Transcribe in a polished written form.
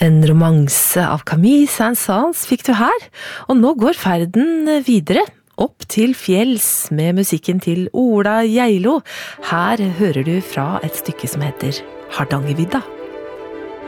En romanse av Camille Saint-Saëns fikk du her, og nå går ferden videre, opp til fjells med musikken til Ola Geilo. Her hører du fra et stykke som heter Hardangervidda.